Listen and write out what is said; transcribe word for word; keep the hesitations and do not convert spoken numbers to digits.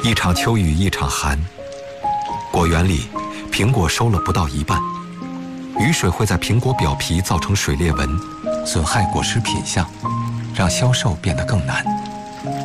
一场秋雨一场寒，果园里苹果收了不到一半，雨水会在苹果表皮造成水裂纹，损害果实品相，让销售变得更难。